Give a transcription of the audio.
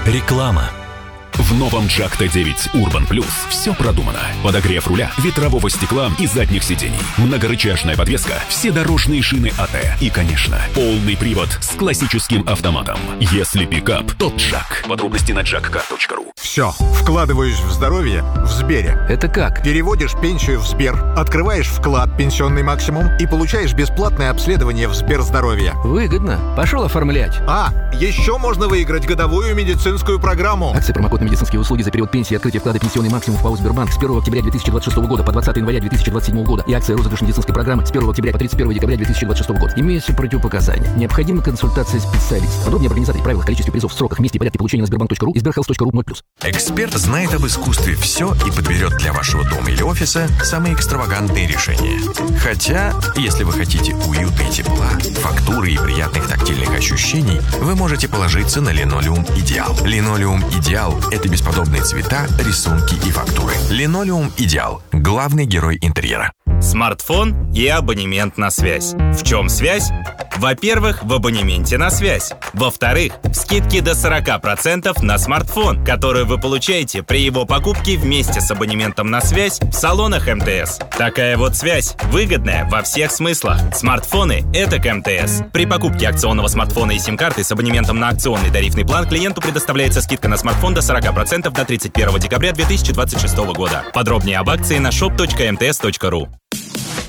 Реклама. В новом Джак Т9 Urban Plus все продумано. Подогрев руля, ветрового стекла и задних сидений, многорычажная подвеска, все дорожные шины АТ и, конечно, полный привод с классическим автоматом. Если пикап, то Джак. Подробности на jackcar.ru. Все, вкладываешь в здоровье в Сбере. Это как? Переводишь пенсию в Сбер, открываешь вклад «Пенсионный максимум» и получаешь бесплатное обследование в Сберздоровье. Выгодно. Пошел оформлять. Еще можно выиграть годовую медицинскую программу. Акция промокод на медицинские услуги за период пенсии и открытие вклада «Пенсионный максимум» в ПАО «Сбербанк» с 1 октября 2026 года по 20 января 2027 года и акция розыгрыш медицинской программы с 1 октября по 31 декабря 2026 года. Имеются противопоказания. Необходима консультация специалиста. Подробнее об организации, правилах, количестве призов, сроках, месте и порядке получения на sberbank.ru и sberhealth.ru 0+. Эксперт знает об искусстве все и подберет для вашего дома или офиса самые экстравагантные решения. Хотя, если вы хотите уюта и тепла, фактуры и приятных тактильных ощущений, вы можете положиться на Линолеум Идеал. Линолеум Идеал – это бесподобные цвета, рисунки и фактуры. Линолеум Идеал – главный герой интерьера. Смартфон и абонемент на связь. В чем связь? Во-первых, в абонементе на связь. Во-вторых, скидки до 40% на смартфон, которые вы получаете при его покупке вместе с абонементом на связь в салонах МТС. Такая вот связь выгодная во всех смыслах. Смартфоны — это к МТС. При покупке акционного смартфона и сим-карты с абонементом на акционный тарифный план клиенту предоставляется скидка на смартфон до 40% до 31 декабря 2026 года. Подробнее об акции на shop.mts.ru.